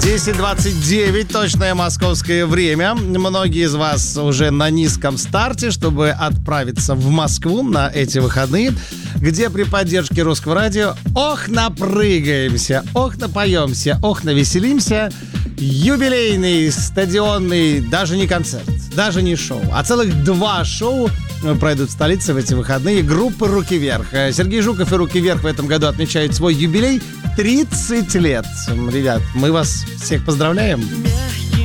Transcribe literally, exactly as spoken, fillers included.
десять двадцать девять, точное московское время. Многие из вас уже на низком старте, чтобы отправиться в Москву на эти выходные, где при поддержке Русского радио ох напрыгаемся, ох напоемся, ох навеселимся. Юбилейный, стадионный, даже не концерт, даже не шоу, а целых два шоу пройдут в столице в эти выходные. Группа «Руки вверх». Сергей Жуков и «Руки вверх» в этом году отмечают свой юбилей тридцать лет. Ребят, мы вас всех поздравляем.